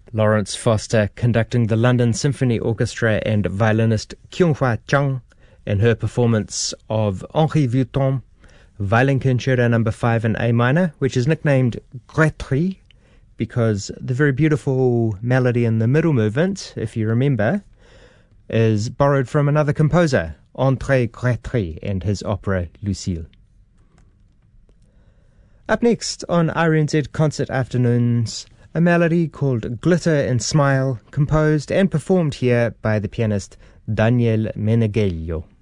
Lawrence Foster conducting the London Symphony Orchestra and violinist Kyung-Hwa Chung in her performance of Henri Vieuxtemps, Violin Concerto No. 5 in A minor, which is nicknamed Grétry because the very beautiful melody in the middle movement, if you remember, is borrowed from another composer, André Grétry, and his opera Lucille. Up next on RNZ Concert Afternoons, a melody called Glitter and Smile, composed and performed here by the pianist Daniel Meneghello.